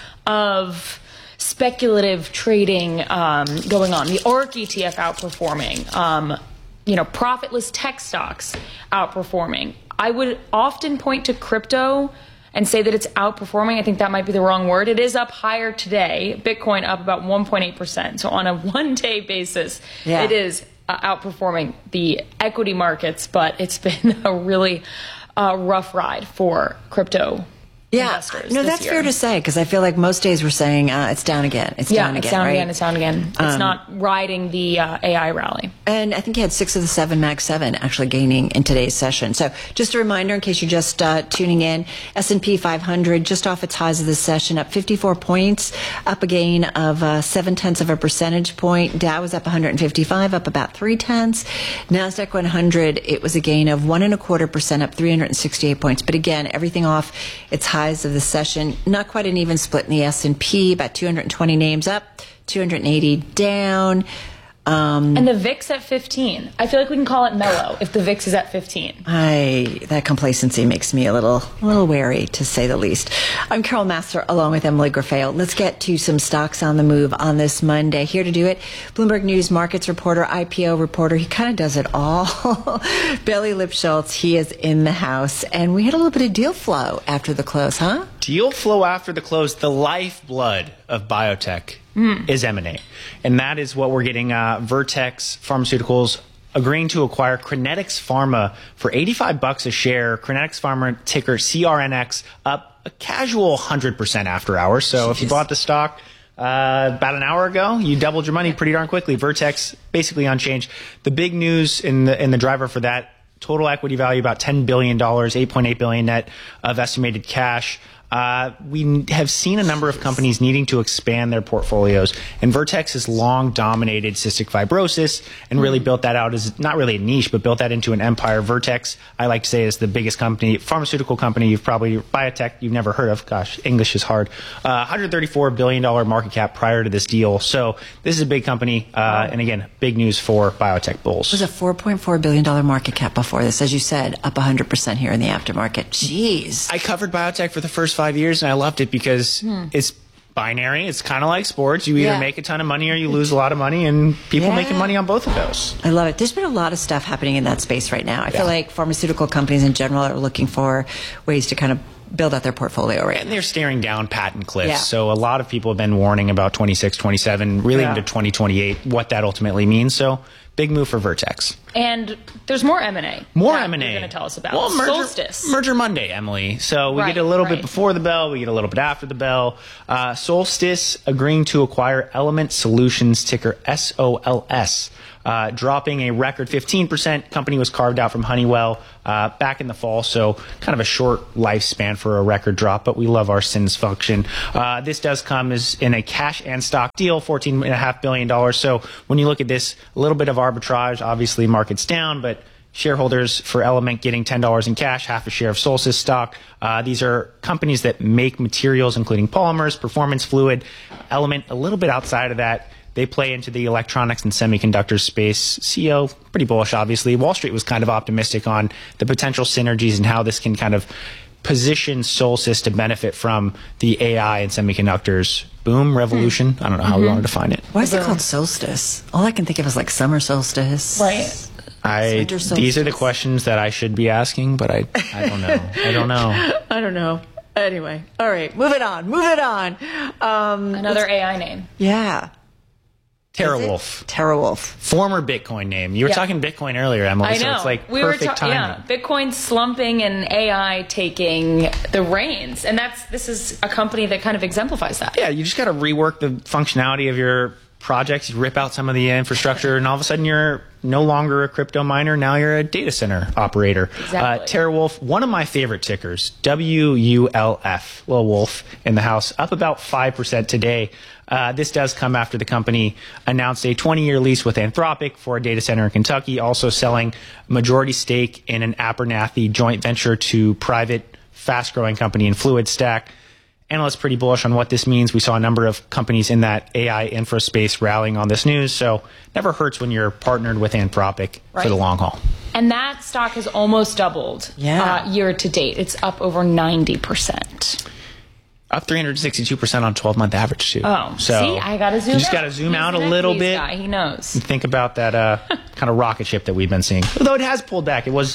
of speculative trading going on. The ARK ETF outperforming, profitless tech stocks outperforming. I would often point to crypto and say that it's outperforming. I think that might be the wrong word. It is up higher today. Bitcoin up about 1.8%. So on a one-day basis, it is outperforming the equity markets, but it's been a really rough ride for crypto investors. No, that's fair to say, because I feel like most days we're saying it's down again. It's down again. It's down again. It's not riding the AI rally. And I think you had 6 of the 7 Mag 7 actually gaining in today's session. So just a reminder, in case you're just tuning in, S&P 500 just off its highs of the session, up 54 points, up a gain of 0.7 of a percentage point. Dow was up 155, up about 0.3. NASDAQ 100, it was a gain of 1.25%, up 368 points. But again, everything off its highs of the session. Not quite an even split in the S&P, about 220 names up, 280 down. And the VIX at 15. I feel like we can call it mellow if the VIX is at 15. That complacency makes me a little wary, to say the least. I'm Carol Masser along with Emily Grafeo. Let's get to some stocks on the move on this Monday. Here to do it, Bloomberg News markets reporter, IPO reporter. He kind of does it all. Bailey Lipschultz, he is in the house. And we had a little bit of deal flow after the close, huh? Deal flow after the close, the lifeblood of biotech is M&A. And that is what we're getting. Vertex Pharmaceuticals agreeing to acquire Crinetics Pharma for $85 a share. Crinetics Pharma, ticker CRNX, up a casual 100% after hours. So if you bought the stock about an hour ago, you doubled your money pretty darn quickly. Vertex basically unchanged. The big news in the driver for that, total equity value about $10 billion, $8.8 billion net of estimated cash. We have seen a number of companies needing to expand their portfolios, and Vertex has long dominated cystic fibrosis and really built that out as not really a niche, but built that into an empire. Vertex, I like to say, is the biggest pharmaceutical company biotech you've never heard of. Gosh, English is hard. $134 billion market cap prior to this deal. So this is a big company, and again, big news for biotech bulls. It was a $4.4 billion market cap before this, as you said, up 100% here in the aftermarket. Jeez. I covered biotech for the first 5 years, and I loved it because it's binary. It's kind of like sports. You either make a ton of money or you lose a lot of money, and people making money on both of those. I love it. There's been a lot of stuff happening in that space right now. I feel like pharmaceutical companies in general are looking for ways to kind of build out their portfolio right now. And they're staring down patent cliffs. So a lot of people have been warning about 26, 27, really into 2028, what that ultimately means. So big move for Vertex. And there's more M&A. More M&A. You're going to tell us about. Well, Solstice. Merger Monday, Emily. So we get a little bit before the bell. We get a little bit after the bell. Solstice agreeing to acquire Element Solutions, ticker SOLS. Dropping a record 15%. Company was carved out from Honeywell back in the fall, so kind of a short lifespan for a record drop, but we love our SINS function. This does come as in a cash and stock deal, $14.5 billion. So when you look at this, a little bit of arbitrage, obviously market's down, but shareholders for Element getting $10 in cash, half a share of Solstice stock. These are companies that make materials, including polymers, performance fluid. Element, a little bit outside of that. They play into the electronics and semiconductor space. CEO, pretty bullish, obviously. Wall Street was kind of optimistic on the potential synergies and how this can kind of position Solstice to benefit from the AI and semiconductors boom, revolution. I don't know how we want to define it. Why is it called solstice? All I can think of is like summer solstice. Right. These are the questions that I should be asking, but I don't know. I don't know. Anyway, all right, move it on. Another AI name. Yeah. TeraWulf. TeraWulf. Former Bitcoin name. You were talking Bitcoin earlier, Emily, I know. so it's like perfect timing. Yeah, Bitcoin slumping and AI taking the reins. And this is a company that kind of exemplifies that. Yeah, you just got to rework the functionality of your projects. You rip out some of the infrastructure, and all of a sudden you're no longer a crypto miner. Now you're a data center operator. Exactly. TeraWulf, one of my favorite tickers, WULF, Little Wolf in the house, up about 5% today. This does come after the company announced a 20-year lease with Anthropic for a data center in Kentucky, also selling majority stake in an Abernathy joint venture to private, fast-growing company in FluidStack. Analysts pretty bullish on what this means. We saw a number of companies in that AI infra space rallying on this news, so never hurts when you're partnered with Anthropic for the long haul. And that stock has almost doubled year to date. It's up over 90%. Up 362% on 12-month average, too. Oh, so see, I got to zoom out. You just got to zoom out a little bit. Guy. He knows. And think about that kind of rocket ship that we've been seeing. Although it has pulled back. It was,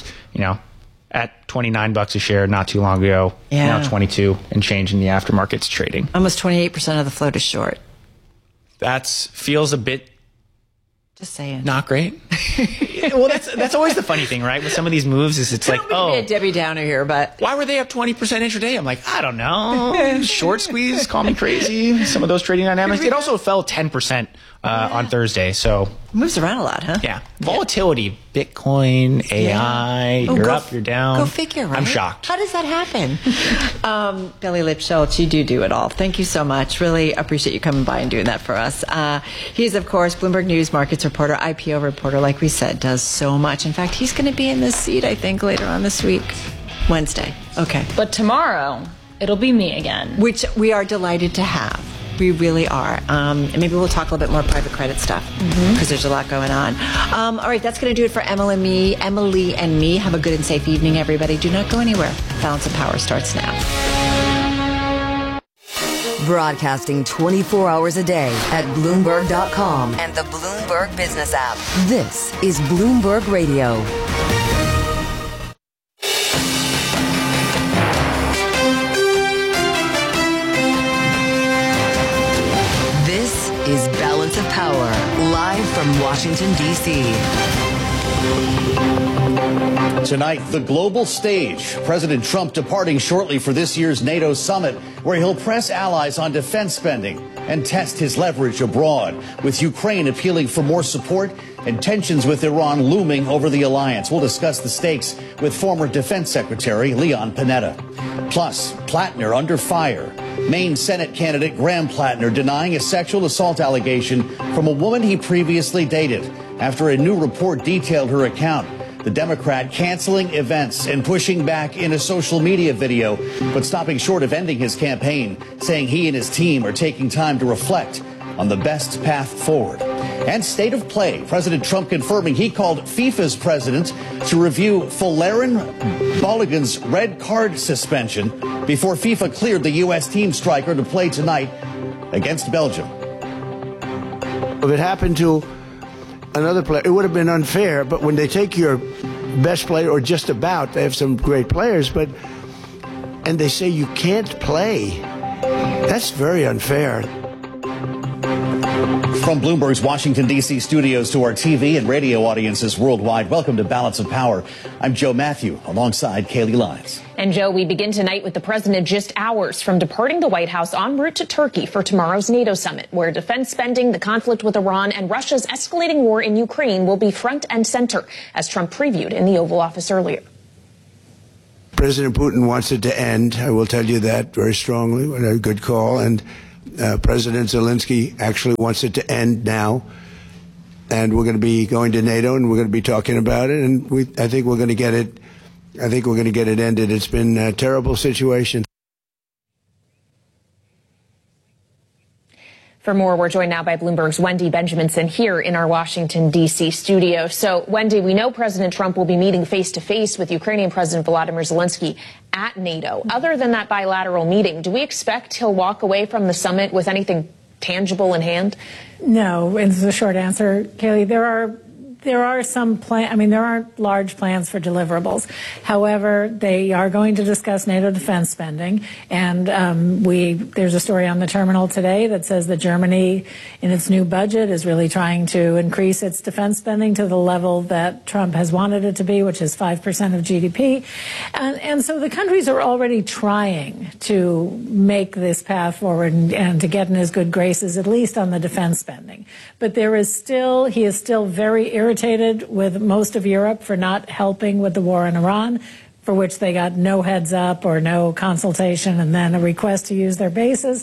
at $29 a share not too long ago. Yeah. Now 22 and change in the aftermarket's trading. Almost 28% of the float is short. That feels a bit... Just saying. Not great. Well, that's always the funny thing, right? With some of these moves is it's like, be a Debbie Downer here, but... Why were they up 20% intraday? I'm like, I don't know. Short squeeze, call me crazy. Some of those trading dynamics. It also fell 10% on Thursday, so... It moves around a lot, huh? Yeah. Volatility, Bitcoin, AI, you're up, you're down. Go figure, right? I'm shocked. How does that happen? Billy Lipschultz, you do it all. Thank you so much. Really appreciate you coming by and doing that for us. He's, of course, Bloomberg News markets reporter, IPO reporter, like we said, does so much. In fact, he's going to be in this seat, I think, later on this week. Wednesday. Okay. But tomorrow, it'll be me again. Which we are delighted to have. We really are. And maybe we'll talk a little bit more private credit stuff because there's a lot going on. All right, that's going to do it for Emily and me. Have a good and safe evening, everybody. Do not go anywhere. Balance of Power starts now. Broadcasting 24 hours a day at Bloomberg.com and the Bloomberg Business app. This is Bloomberg Radio. This is Balance of Power, live from Washington, D.C. Tonight, the global stage. President Trump departing shortly for this year's NATO summit, where he'll press allies on defense spending and test his leverage abroad, with Ukraine appealing for more support and tensions with Iran looming over the alliance. We'll discuss the stakes with former Defense Secretary Leon Panetta. Plus, Plattner under fire. Maine Senate candidate Graham Plattner denying a sexual assault allegation from a woman he previously dated after a new report detailed her account. The Democrat canceling events and pushing back in a social media video, but stopping short of ending his campaign, saying he and his team are taking time to reflect on the best path forward. And state of play, President Trump confirming he called FIFA's president to review Folarin Balogun's red card suspension before FIFA cleared the U.S. team striker to play tonight against Belgium. If it happened to another player, it would have been unfair, but when they take your best player, or just about, they have some great players, and they say you can't play, that's very unfair. From Bloomberg's Washington, D.C. studios to our TV and radio audiences worldwide, welcome to Balance of Power. I'm Joe Matthew, alongside Kaylee Lyons. And Joe, we begin tonight with the president just hours from departing the White House en route to Turkey for tomorrow's NATO summit, where defense spending, the conflict with Iran, and Russia's escalating war in Ukraine will be front and center, as Trump previewed in the Oval Office earlier. President Putin wants it to end. I will tell you that very strongly. A good call. And President Zelensky actually wants it to end now. And we're going to be going to NATO, and we're going to be talking about it. And I think we're going to get it. I think we're going to get it ended. It's been a terrible situation. For more, we're joined now by Bloomberg's Wendy Benjaminson here in our Washington, D.C. studio. So, Wendy, we know President Trump will be meeting face-to-face with Ukrainian President Volodymyr Zelensky at NATO. Other than that bilateral meeting, do we expect he'll walk away from the summit with anything tangible in hand? No, is the short answer, Kaylee. There are some there aren't large plans for deliverables. However, they are going to discuss NATO defense spending, and there's a story on the terminal today that says that Germany, in its new budget, is really trying to increase its defense spending to the level that Trump has wanted it to be, which is 5% of GDP. And so the countries are already trying to make this path forward and to get in his good graces, at least on the defense spending. But he is still very irritated with most of Europe for not helping with the war in Iran, for which they got no heads up or no consultation, and then a request to use their bases.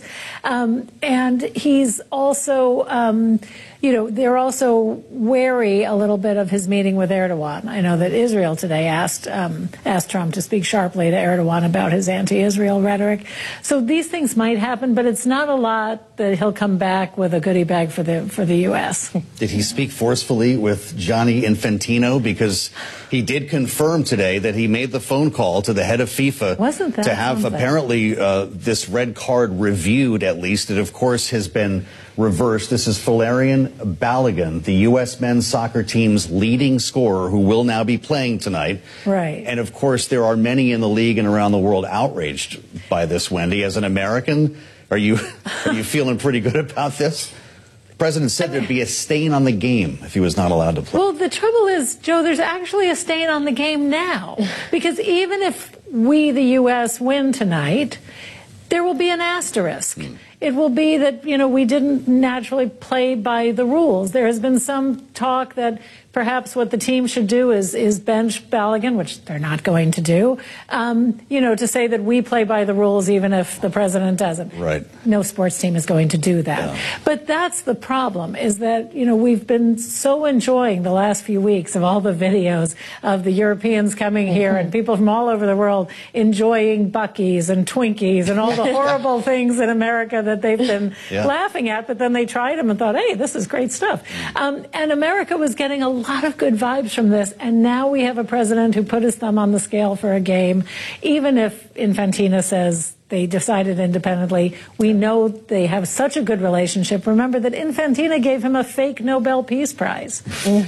And he's also, they're also wary a little bit of his meeting with Erdogan. I know that Israel today asked Trump to speak sharply to Erdogan about his anti-Israel rhetoric. So these things might happen, but it's not a lot that he'll come back with a goodie bag for the U.S. Did he speak forcefully with Gianni Infantino? Because he did confirm today that he made the phone call to the head of FIFA to have apparently this red card reviewed, at least. It, of course, has been reversed. This is Valerian Balogun, the U.S. men's soccer team's leading scorer, who will now be playing tonight. Right. And, of course, there are many in the league and around the world outraged by this, Wendy. As an American, are you feeling pretty good about this? The president said there'd be a stain on the game if he was not allowed to play. Well, the trouble is, Joe, there's actually a stain on the game now. Because even if we, the U.S., win tonight, there will be an asterisk. It will be that, we didn't naturally play by the rules. There has been some talk that perhaps what the team should do is bench Balogun, which they're not going to do, to say that we play by the rules even if the president doesn't. Right. No sports team is going to do that. Yeah. But that's the problem, is that, we've been so enjoying the last few weeks of all the videos of the Europeans coming here and people from all over the world enjoying Buc-ee's and Twinkies and all the horrible things in America that they've been laughing at, but then they tried them and thought, hey, this is great stuff. And America was getting a lot of good vibes from this, and now we have a president who put his thumb on the scale for a game. Even if Infantino says they decided independently, we know they have such a good relationship. Remember that Infantino gave him a fake Nobel Peace Prize.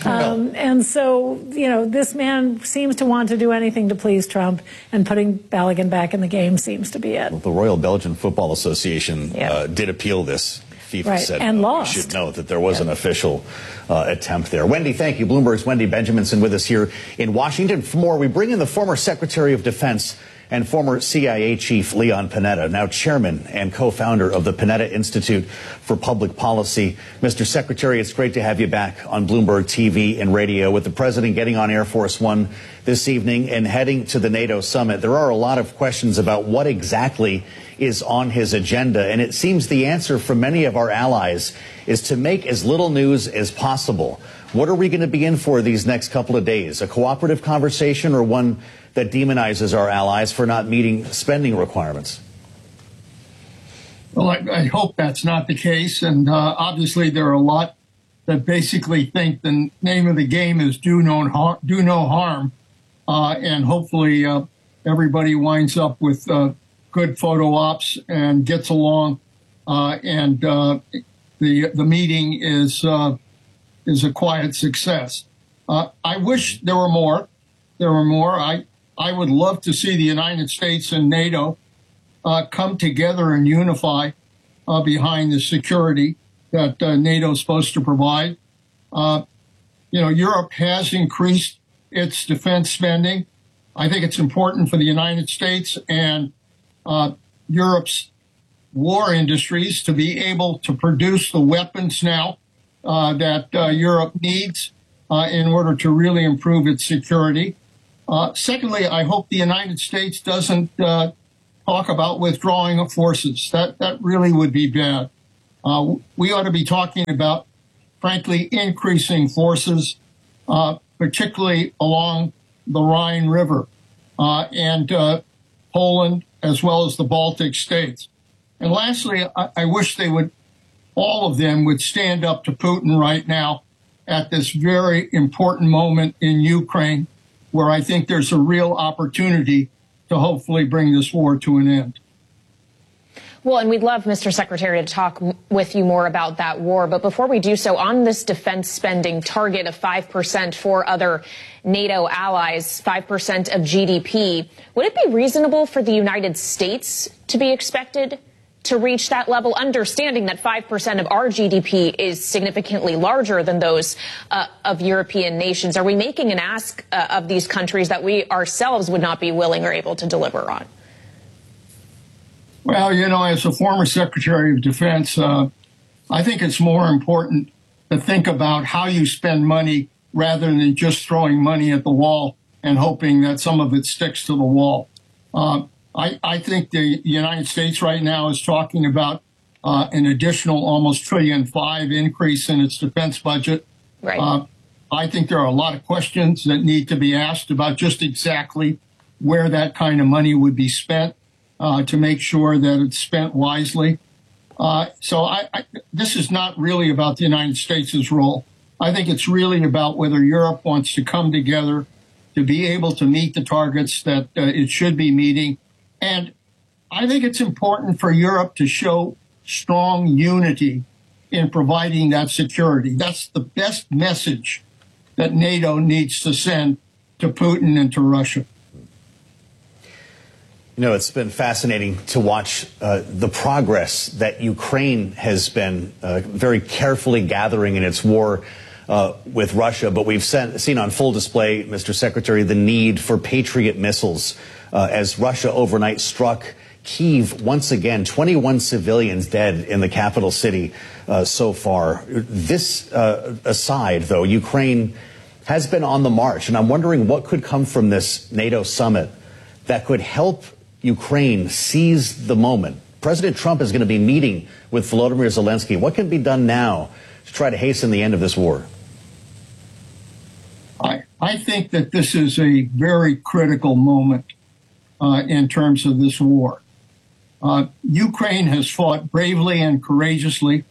And so, this man seems to want to do anything to please Trump, and putting Balogun back in the game seems to be it. Well, the Royal Belgian Football Association did appeal this. FIFA said and lost. We should note that there was an official attempt there. Wendy, thank you. Bloomberg's Wendy Benjaminson with us here in Washington. For more, we bring in the former Secretary of Defense and former CIA Chief Leon Panetta, now chairman and co-founder of the Panetta Institute for Public Policy. Mr. Secretary, it's great to have you back on Bloomberg TV and radio. With the president getting on Air Force One this evening and heading to the NATO summit, there are a lot of questions about what exactly is on his agenda, and it seems the answer from many of our allies is to make as little news as possible. What are we going to be in for these next couple of days? A cooperative conversation, or one that demonizes our allies for not meeting spending requirements? Well, I hope that's not the case. And obviously there are a lot that basically think the name of the game is do no harm. And hopefully everybody winds up with good photo ops and gets along. And the meeting is a quiet success. I wish there were more. I would love to see the United States and NATO come together and unify behind the security. that NATO is supposed to provide. Europe has increased its defense spending. I think it's important for the United States and Europe's war industries to be able to produce the weapons now that Europe needs in order to really improve its security. Secondly, I hope the United States doesn't talk about withdrawing of forces. That really would be bad. We ought to be talking about, frankly, increasing forces, particularly along the Rhine River and Poland, as well as the Baltic states. And lastly, I wish all of them would stand up to Putin right now at this very important moment in Ukraine, where I think there's a real opportunity to hopefully bring this war to an end. Well, and we'd love, Mr. Secretary, to talk with you more about that war. But before we do so, on this defense spending target of 5% for other NATO allies, 5% of GDP, would it be reasonable for the United States to be expected to reach that level, understanding that 5% of our GDP is significantly larger than those of European nations? Are we making an ask of these countries that we ourselves would not be willing or able to deliver on? Well, as a former Secretary of Defense, I think it's more important to think about how you spend money rather than just throwing money at the wall and hoping that some of it sticks to the wall. I think the United States right now is talking about an additional almost $1.5 trillion increase in its defense budget. Right. I think there are a lot of questions that need to be asked about just exactly where that kind of money would be spent to make sure that it's spent wisely. So this is not really about the United States' role. I think it's really about whether Europe wants to come together to be able to meet the targets that it should be meeting. And I think it's important for Europe to show strong unity in providing that security. That's the best message that NATO needs to send to Putin and to Russia. It's been fascinating to watch the progress that Ukraine has been very carefully gathering in its war with Russia. But we've seen on full display, Mr. Secretary, the need for Patriot missiles as Russia overnight struck Kyiv once again. 21 civilians dead in the capital city so far. This aside, though, Ukraine has been on the march. And I'm wondering what could come from this NATO summit that could help Ukraine seize the moment. President Trump is going to be meeting with Volodymyr Zelensky. What can be done now to try to hasten the end of this war? I think that this is a very critical moment in terms of this war. Ukraine has fought bravely and courageously.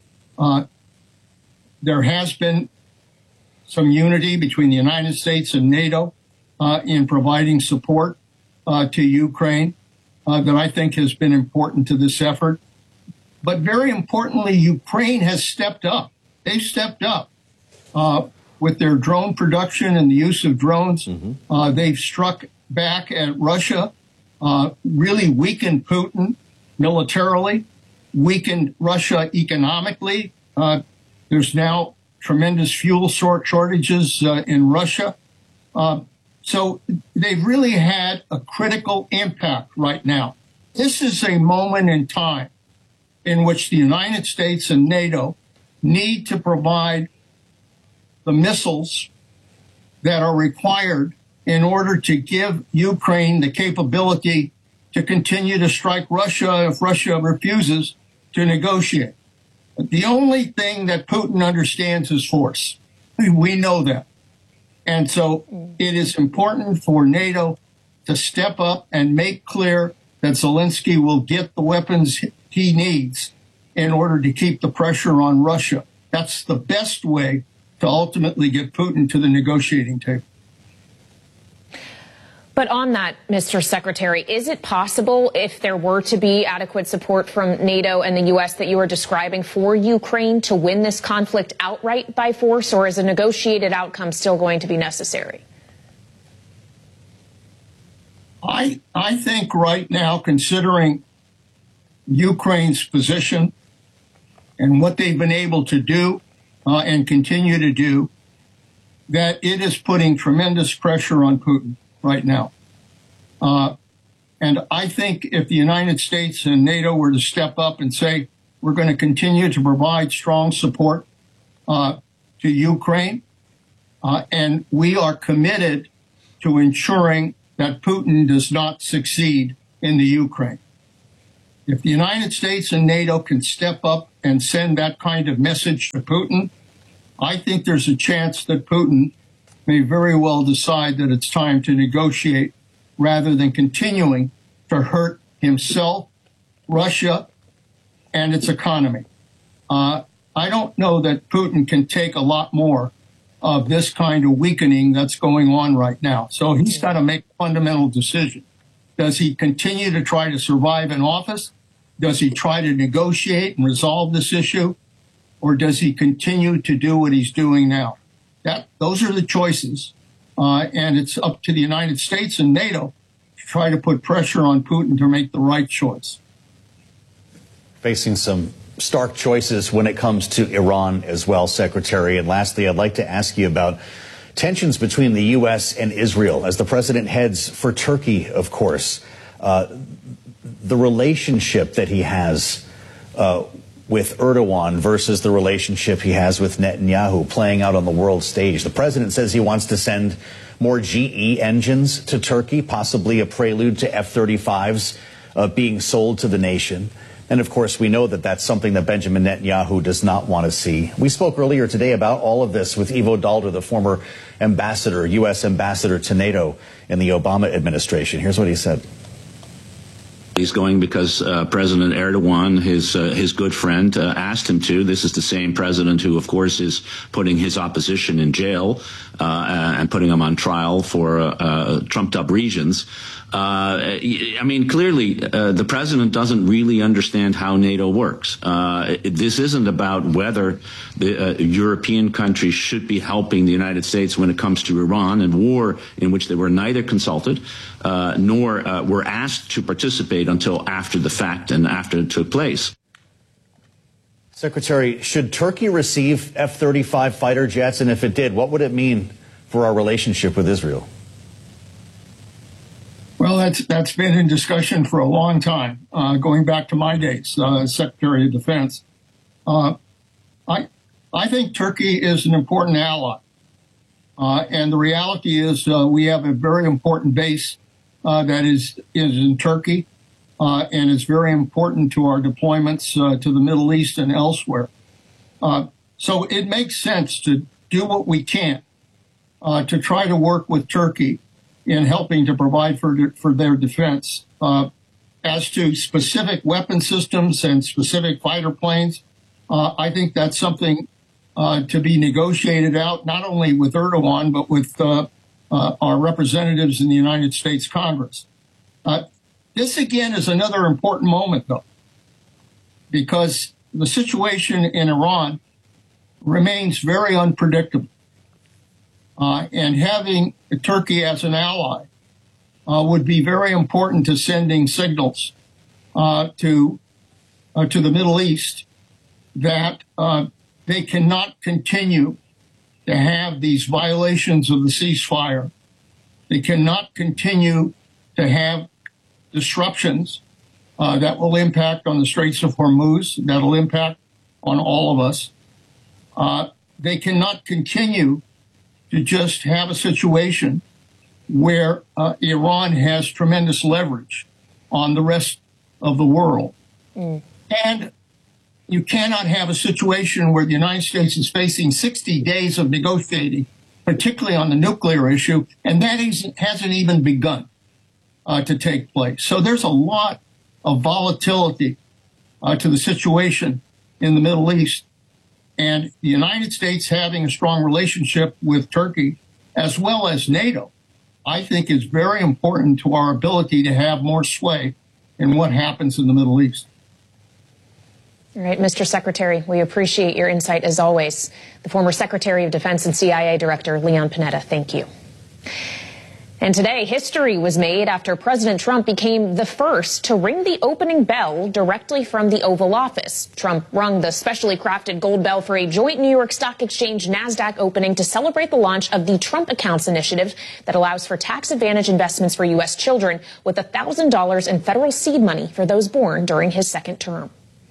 There has been some unity between the United States and NATO in providing support to Ukraine that I think has been important to this effort. But very importantly, Ukraine has stepped up. They've stepped up with their drone production and the use of drones. They've struck back at Russia, really weakened Putin militarily, weakened Russia economically. There's now tremendous fuel shortages in Russia. So they've really had a critical impact right now. This is a moment in time in which the United States and NATO need to provide the missiles that are required in order to give Ukraine the capability to continue to strike Russia if Russia refuses to negotiate. But the only thing that Putin understands is force. We know that. And so it is important for NATO to step up and make clear that Zelensky will get the weapons he needs in order to keep the pressure on Russia. That's the best way to ultimately get Putin to the negotiating table. But on that, Mr. Secretary, is it possible, if there were to be adequate support from NATO and the U.S. that you are describing, for Ukraine to win this conflict outright by force, or is a negotiated outcome still going to be necessary? I think right now, considering Ukraine's position and what they've been able to do and continue to do, that it is putting tremendous pressure on Putin right now. And I think if the United States and NATO were to step up and say, we're going to continue to provide strong support to Ukraine, and we are committed to ensuring that Putin does not succeed in the Ukraine. If the United States and NATO can step up and send that kind of message to Putin, I think there's a chance that Putin may very well decide that it's time to negotiate rather than continuing to hurt himself, Russia, and its economy. I don't know that Putin can take a lot more of this kind of weakening that's going on right now. So he's got to make a fundamental decision. Does he continue to try to survive in office? Does he try to negotiate and resolve this issue? Or does he continue to do what he's doing now? Those are the choices. And it's up to the United States and NATO to try to put pressure on Putin to make the right choice. Facing some stark choices when it comes to Iran as well, Secretary. And lastly, I'd like to ask you about tensions between the U.S. and Israel as the president heads for Turkey, of course. The relationship that he has with Erdogan versus the relationship he has with Netanyahu playing out on the world stage. The president says he wants to send more GE engines to Turkey, possibly a prelude to F-35s being sold to the nation. And, of course, we know that that's something that Benjamin Netanyahu does not want to see. We spoke earlier today about all of this with Ivo Daalder, the former ambassador, U.S. ambassador to NATO in the Obama administration. Here's what he said. He's going because President Erdogan, his good friend, asked him to. This is the same president who, of course, is putting his opposition in jail and putting them on trial for trumped-up reasons. I mean, clearly, the president doesn't really understand how NATO works. This isn't about whether the European countries should be helping the United States when it comes to Iran and war in which they were neither consulted nor were asked to participate until after the fact and after it took place. Secretary, should Turkey receive F-35 fighter jets? And if it did, what would it mean for our relationship with Israel? Well, that's been in discussion for a long time, going back to my days as Secretary of Defense. I think Turkey is an important ally. And the reality is we have a very important base that is in Turkey, and it's very important to our deployments to the Middle East and elsewhere. So it makes sense to do what we can to try to work with Turkey in helping to provide for their defense. As to specific weapon systems and specific fighter planes, I think that's something to be negotiated out, not only with Erdogan, but with our representatives in the United States Congress. This, again, is another important moment, though, because the situation in Iran remains very unpredictable. And having Turkey as an ally would be very important to sending signals to the Middle East that they cannot continue to have these violations of the ceasefire. They cannot continue to have disruptions that will impact on the Straits of Hormuz, that will impact on all of us. They cannot continue to just have a situation where Iran has tremendous leverage on the rest of the world. And you cannot have a situation where the United States is facing 60 days of negotiating, particularly on the nuclear issue, and that hasn't even begun to take place. So there's a lot of volatility to the situation in the Middle East. And the United States having a strong relationship with Turkey, as well as NATO, I think is very important to our ability to have more sway in what happens in the Middle East. All right, Mr. Secretary, we appreciate your insight as always. The former Secretary of Defense and CIA Director, Leon Panetta, thank you. And today, history was made after President Trump became the first to ring the opening bell directly from the Oval Office. Trump rung the specially crafted gold bell for a joint New York Stock Exchange NASDAQ opening to celebrate the launch of the Trump Accounts initiative that allows for tax advantage investments for U.S. children with $1,000 in federal seed money for those born during his second term.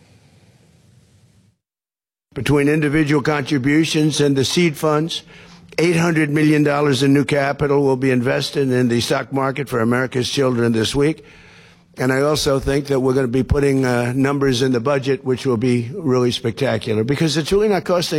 Between individual contributions and the seed funds, $800 million in new capital will be invested in the stock market for America's children this week. And I also think that we're going to be putting numbers in the budget which will be really spectacular because it's really not costing